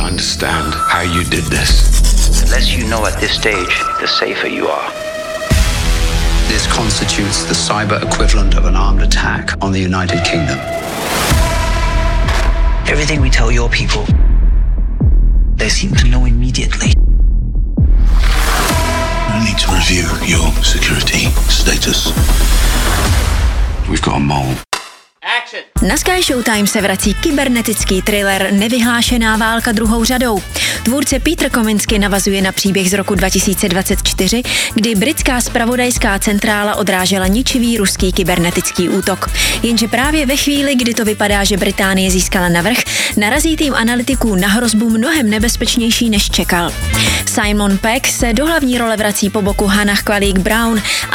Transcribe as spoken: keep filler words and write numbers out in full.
to understand how you did this. The less you know at this stage, the safer you are. This constitutes the cyber equivalent of an armed attack on the United Kingdom. Everything we tell your people, they seem to know immediately. I need to review your security status. We've got a mole. Na Sky Showtime se vrací kybernetický thriller Nevyhlášená válka druhou řadou. Tvůrce Peter Kominsky navazuje na příběh z roku dva tisíce dvacet čtyři, kdy britská zpravodajská centrála odrážela ničivý ruský kybernetický útok. Jenže právě ve chvíli, kdy to vypadá, že Británie získala navrch, narazí tým analytiků na hrozbu mnohem nebezpečnější, než čekal. Simon Pegg se do hlavní role vrací po boku Hannah Qualique Brown